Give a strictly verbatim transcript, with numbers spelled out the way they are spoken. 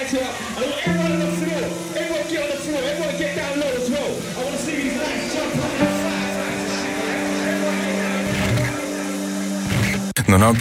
lights up. I want everyone on the floor. Everyone get on the floor. Everyone get down low as well. I want to see these lights jump up and fire. Non ho